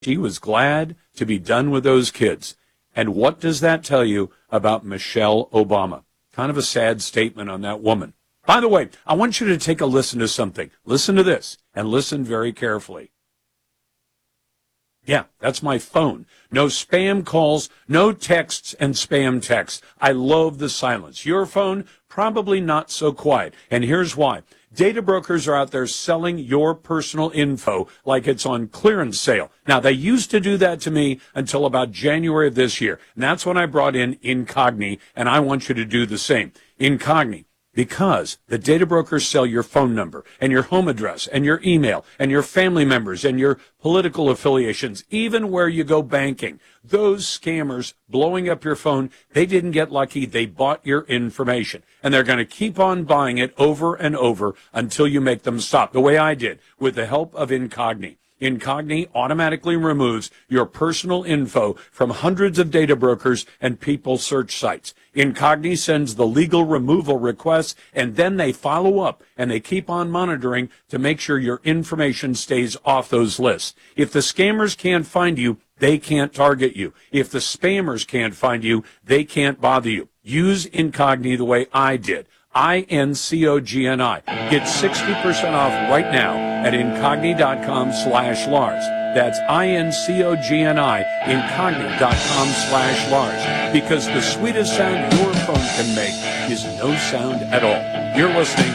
She was glad to be done with those kids. And what does that tell you about Michelle Obama? Kind of a sad statement on that woman. By the way, I want you to take a listen to something. Listen to this, and listen very carefully. Yeah, that's my phone. No spam calls, no texts and spam texts. I love the silence. Your phone, probably not so quiet. And here's why. Data brokers are out there selling your personal info like it's on clearance sale. Now, they used to do that to me until about January of this year. And that's when I brought in Incogni, and I want you to do the same. Incogni. Because the data brokers sell your phone number and your home address and your email and your family members and your political affiliations, even where you go banking. Those scammers blowing up your phone, they didn't get lucky. They bought your information. And they're going to keep on buying it over and over until you make them stop, the way I did with the help of Incogni. Incogni automatically removes your personal info from hundreds of data brokers and people search sites. Incogni sends the legal removal requests, and then they follow up, and they keep on monitoring to make sure your information stays off those lists. If the scammers can't find you, they can't target you. If the spammers can't find you, they can't bother you. Use Incogni the way I did. Incogni. Get 60% off right now at incogni.com/Lars. That's Incogni, incogni.com/Lars. Because the sweetest sound your phone can make is no sound at all. You're listening